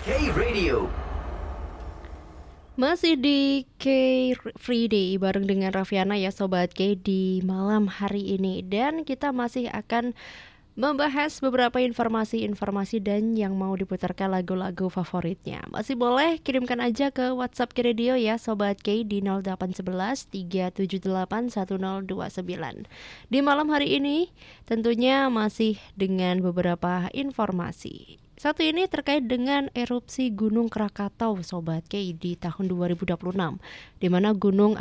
K-Radio. Masih di K Free Day bareng dengan Raffiana ya Sobat K di malam hari ini. Dan kita masih akan membahas beberapa informasi-informasi dan yang mau diputarkan lagu-lagu favoritnya. Masih boleh kirimkan aja ke WhatsApp K Radio ya Sobat K di 0811 378 1029. Di malam hari ini tentunya masih dengan beberapa informasi. Satu ini terkait dengan erupsi Gunung Krakatau Sobat K di tahun 2026, di mana gunung